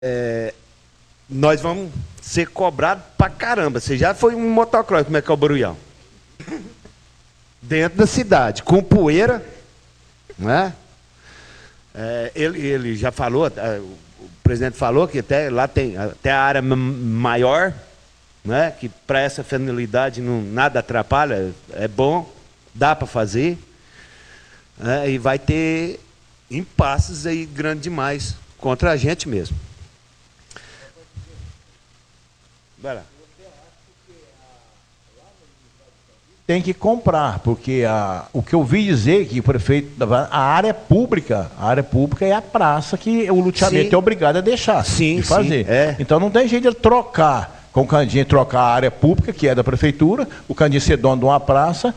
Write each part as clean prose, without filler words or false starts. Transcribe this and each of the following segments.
Nós vamos ser cobrados pra caramba. Você já foi um motocross, como é que é o Barulhão? Dentro da cidade, com poeira, né? Ele já falou, o presidente falou que até lá tem até a área maior, né? Que para essa finalidade não, nada atrapalha, é bom, dá para fazer, né? E vai ter impasses aí grandes demais contra a gente mesmo. Vai lá. Tem que comprar, porque o que eu vi dizer que o prefeito, a área pública é a praça que o loteamento é obrigado a deixar de fazer. Então não tem jeito de trocar com o Candinho, trocar a área pública, que é da prefeitura, o Candinho ser dono de uma praça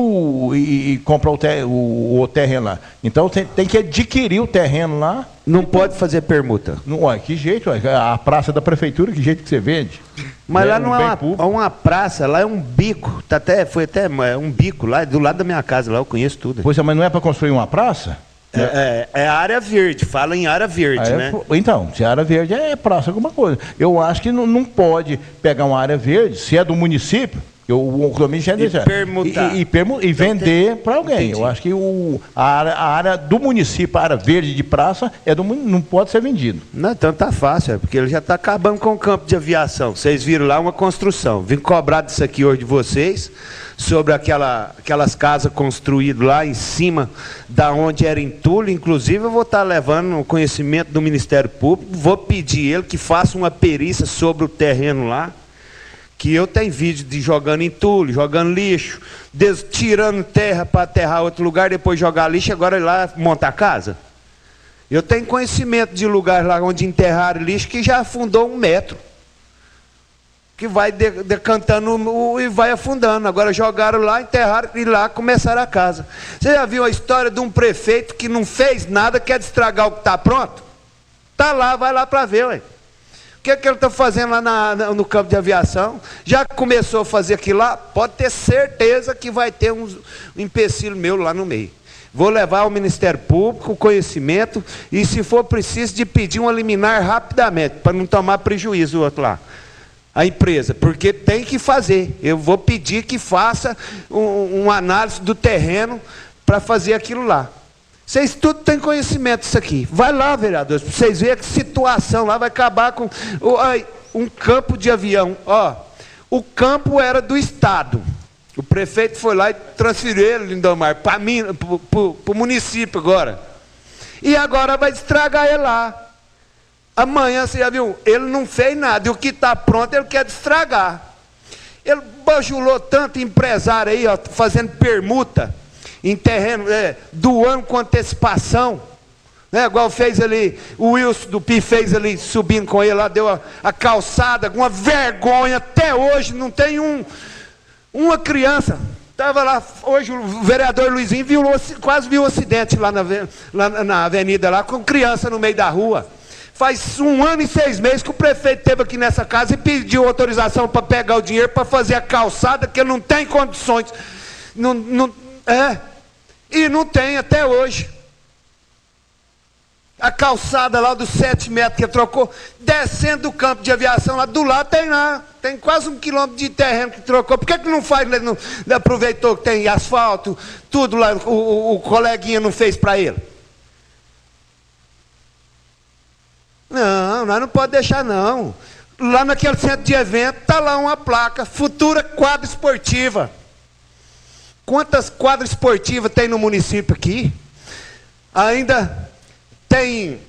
e comprar o terreno lá. Então tem que adquirir o terreno lá. Não pode fazer permuta. Não, que jeito? A praça da prefeitura, que jeito que você vende? Mas lá não é uma praça, lá é um bico. Foi até um bico lá, do lado da minha casa, lá eu conheço tudo. Pois é, mas não é para construir uma praça? É área verde, fala em área verde, né? Então, se é área verde é praça alguma coisa. Eu acho que não pode pegar uma área verde, se é do município, o condomínio já deixa, e vender para alguém. Entendi. Eu acho que a área do município, a área verde de praça, não pode ser vendido. Não, então tá fácil, porque ele já está acabando com o campo de aviação. Vocês viram lá uma construção. Vim cobrar disso aqui hoje de vocês, sobre aquelas casas construídas lá em cima da onde era entulho. Inclusive eu vou estar levando o conhecimento do Ministério Público, vou pedir ele que faça uma perícia sobre o terreno lá, que eu tenho vídeo de jogando entulho, jogando lixo, tirando terra para aterrar outro lugar, depois jogar lixo, agora ir lá montar casa. Eu tenho conhecimento de lugares lá onde enterraram lixo que já afundou 1 metro. Que vai decantando e vai afundando. Agora jogaram lá, enterraram e lá começaram a casa. Você já viu a história de um prefeito que não fez nada, quer estragar o que está pronto? Está lá, vai lá para ver, ué. O que ele está fazendo lá no campo de aviação? Já começou a fazer aquilo lá? Pode ter certeza que vai ter um empecilho meu lá no meio. Vou levar ao Ministério Público o conhecimento e, se for preciso, de pedir uma liminar rapidamente, para não tomar prejuízo o outro lá. A empresa, porque tem que fazer. Eu vou pedir que faça uma análise do terreno para fazer aquilo lá. Vocês tudo têm conhecimento disso aqui. Vai lá, vereadores, para vocês verem que situação lá vai acabar com um campo de avião. Ó, o campo era do Estado. O prefeito foi lá e transferiu ele, Lindomar, para o município agora. E agora vai estragar ele lá. Amanhã, você já viu, ele não fez nada. E o que está pronto, ele quer estragar. Ele bajulou tanto empresário aí, ó, fazendo permuta em terreno, doando com antecipação, né? Igual fez ali, o Wilson do PI fez ali, subindo com ele lá, deu a calçada, uma vergonha, até hoje não tem uma criança. Estava lá, hoje o vereador Luizinho quase viu um acidente lá na avenida, lá, com criança no meio da rua. Faz 1 ano e 6 meses que o prefeito esteve aqui nessa casa e pediu autorização para pegar o dinheiro para fazer a calçada, que ele não tem condições. E não tem até hoje. A calçada lá dos 7 metros que ele trocou, descendo do campo de aviação lá do lado, tem quase 1 quilômetro de terreno que trocou. Por que não faz, não aproveitou que tem asfalto, tudo lá, o coleguinha não fez para ele? Não, nós não podemos deixar não. Lá naquele centro de evento, está lá uma placa, futura quadra esportiva. Quantas quadras esportivas tem no município aqui? Ainda tem,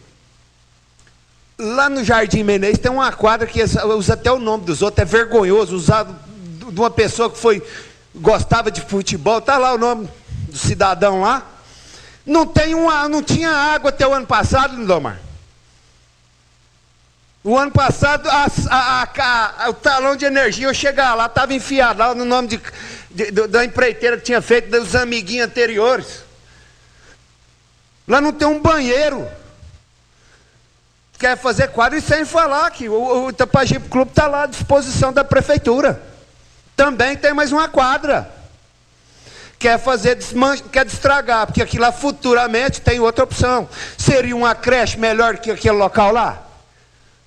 lá no Jardim Menezes, tem uma quadra que usa até o nome dos outros, é vergonhoso, usado de uma pessoa que gostava de futebol, está lá o nome do cidadão lá. Não tinha água até o ano passado, Lindomar. O ano passado, o talão de energia, eu chegar lá, estava enfiado lá no nome da empreiteira que tinha feito, dos amiguinhos anteriores. Lá não tem um banheiro. Quer fazer quadro, e sem falar que o Itapajipe Clube está lá à disposição da prefeitura. Também tem mais uma quadra. Quer destragar, porque aqui lá futuramente tem outra opção. Seria uma creche melhor que aquele local lá?